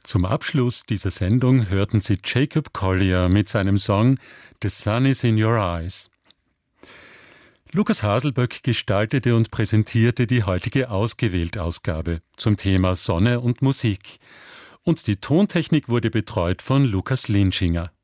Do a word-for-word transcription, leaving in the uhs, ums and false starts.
Zum Abschluss dieser Sendung hörten Sie Jacob Collier mit seinem Song The Sun is in Your Eyes. Lukas Haselböck gestaltete und präsentierte die heutige Ausgewählt-Ausgabe zum Thema Sonne und Musik. Und die Tontechnik wurde betreut von Lukas Linschinger.